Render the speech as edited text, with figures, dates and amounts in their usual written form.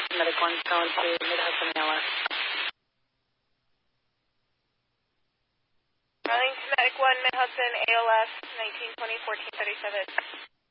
Arlington Medic 1, going to Mid-Hudson ALS. Arlington Medic 1, Mid-Hudson ALS, 1920-1437.